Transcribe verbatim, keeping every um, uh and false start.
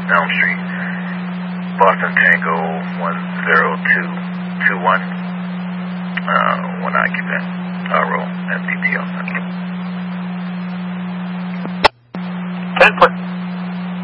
Elm Street. Boston Tango one zero two two one. Uh, one occupant. R O, S D T O. ten foot.